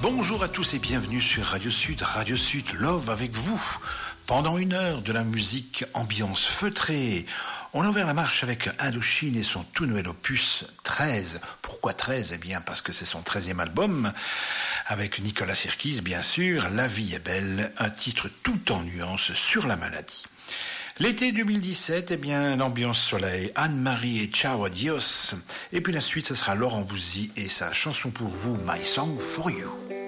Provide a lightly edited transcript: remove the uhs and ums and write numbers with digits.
Bonjour à tous et bienvenue sur Radio Sud Love avec vous. Pendant une heure de la musique ambiance feutrée, on a ouvert la marche avec Indochine et son tout nouvel opus 13. Pourquoi 13 ? Eh bien parce que c'est son 13e album, avec Nicolas Sirkis bien sûr, La vie est belle, un titre tout en nuances sur la maladie. L'été 2017, eh bien, l'ambiance soleil, Anne-Marie et Ciao Adios. Et puis la suite, ce sera Laurent Bouzy et sa chanson pour vous, My Song for You.